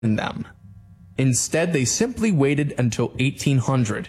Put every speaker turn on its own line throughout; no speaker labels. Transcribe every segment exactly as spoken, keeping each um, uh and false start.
them. Instead, they simply waited until eighteen hundred,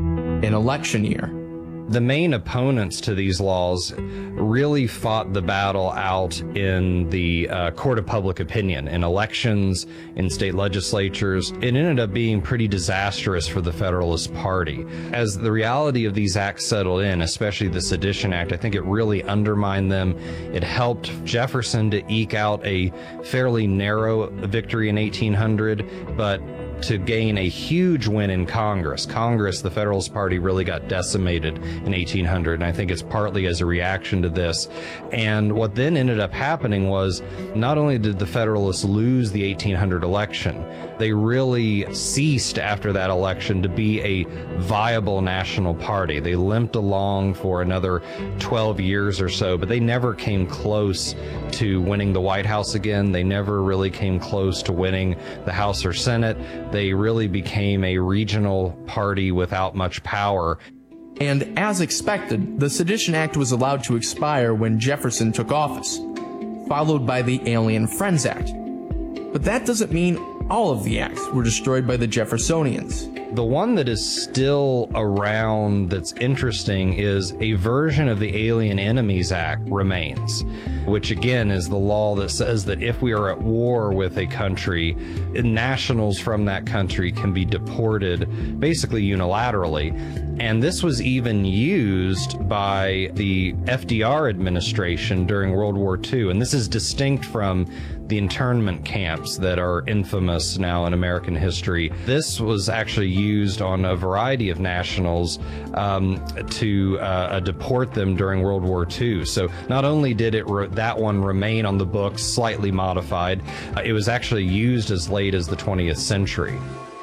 an election year.
The main opponents to these laws really fought the battle out in the uh, court of public opinion, in elections, in state legislatures. It ended up being pretty disastrous for the Federalist Party. As the reality of these acts settled in, especially the Sedition Act, I think it really undermined them. It helped Jefferson to eke out a fairly narrow victory in eighteen hundred, but to gain a huge win in Congress. Congress, the Federalist Party really got decimated in eighteen hundred, and I think it's partly as a reaction to this. And what then ended up happening was, not only did the Federalists lose the eighteen hundred election, they really ceased after that election to be a viable national party. They limped along for another twelve years or so, but they never came close to winning the White House again. They never really came close to winning the House or Senate. They really became a regional party without much power.
And as expected, the Sedition Act was allowed to expire when Jefferson took office, followed by the Alien Friends Act. But that doesn't mean all of the acts were destroyed by the Jeffersonians.
The one that is still around that's interesting is a version of the Alien Enemies Act remains, which again is the law that says that if we are at war with a country, nationals from that country can be deported basically unilaterally. And this was even used by the F D R administration during World War Two. And this is distinct from the internment camps that are infamous now in American history. This was actually used on a variety of nationals um, to uh, deport them during World War Two. So not only did it re that one remain on the books, slightly modified, uh, it was actually used as late as the twentieth century.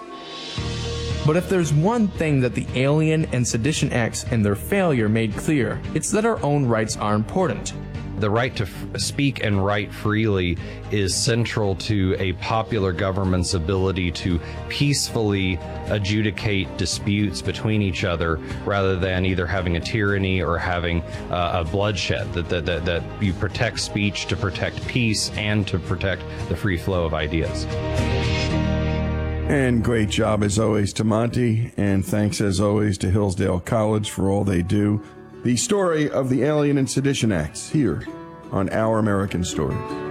But if there's one thing that the Alien and Sedition Acts and their failure made clear, it's that our own rights are important.
The right to f speak and write freely is central to a popular government's ability to peacefully adjudicate disputes between each other rather than either having a tyranny or having uh, a bloodshed. That, that, that, that you protect speech to protect peace and to protect the free flow of ideas.
And great job as always to Monty, and thanks as always to Hillsdale College for all they do. The story of the Alien and Sedition Acts here on Our American Stories.